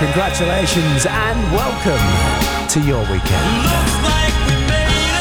Congratulations and welcome to your weekend. Looks like we made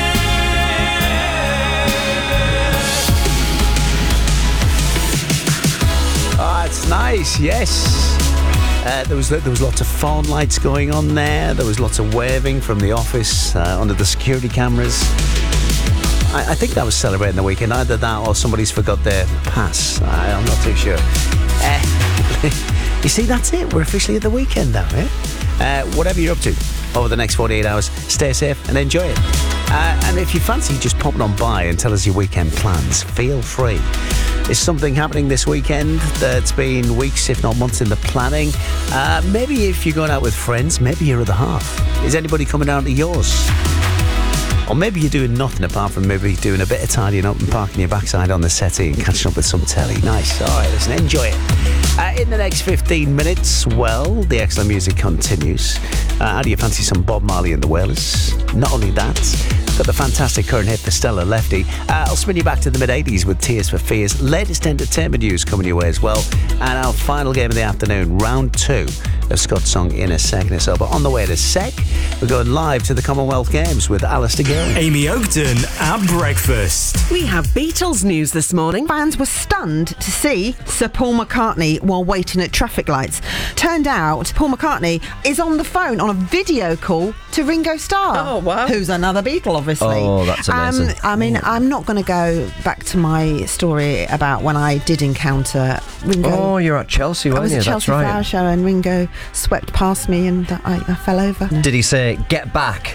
it. Oh, it's nice, yes. There was lots of phone lights going on there. There was lots of waving from the office under the security cameras. I think that was celebrating the weekend. Either that or somebody's forgot their pass. I'm not too sure. You see, that's it. We're officially at the weekend now, eh? Whatever you're up to over the next 48 hours, stay safe and enjoy it. And if you fancy just popping on by and tell us your weekend plans, feel free. Is something happening this weekend that's been weeks, if not months, in the planning? Maybe if you're going out with friends, maybe your other half. Is anybody coming down to yours? Or maybe you're doing nothing apart from maybe doing a bit of tidying up and parking your backside on the settee and catching up with some telly. Nice. All right, listen, enjoy it. In the next 15 minutes, well, the excellent music continues. How do you fancy some Bob Marley and the Wailers? Not only that, got the fantastic current hit for Stella Lefty. I'll spin you back to the mid-80s with Tears for Fears. Latest entertainment news coming your way as well. And our final game of the afternoon, round 2 of Scott's song In a Second or so. But on the way to sec, we're going live to the Commonwealth Games with Alistair Gill. Amy Oakton at breakfast. We have Beatles news this morning. Fans were stunned to see Sir Paul McCartney while waiting at traffic lights. Turned out Paul McCartney is on the phone on a video call to Ringo Starr. Oh, wow. Who's another Beatle, obviously. Oh, that's amazing. I mean, I'm not going to go back to my story about when I did encounter Ringo. Oh, you're at Chelsea, weren't I was you? at Chelsea That's Flower right. Show and Ringo swept past me and I fell over. Did he say, get back?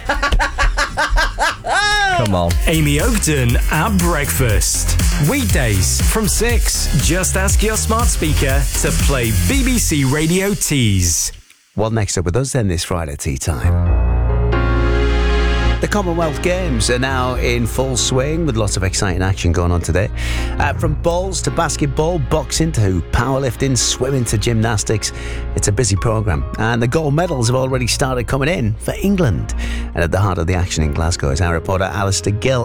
Come on. Amy Oakton at breakfast. Weekdays from 6. Just ask your smart speaker to play BBC Radio Tees. Well, next up with us then this Friday tea time. The Commonwealth Games are now in full swing with lots of exciting action going on today. From bowls to basketball, boxing to powerlifting, swimming to gymnastics. It's a busy programme. And the gold medals have already started coming in for England. And at the heart of the action in Glasgow is our reporter Alistair Gill.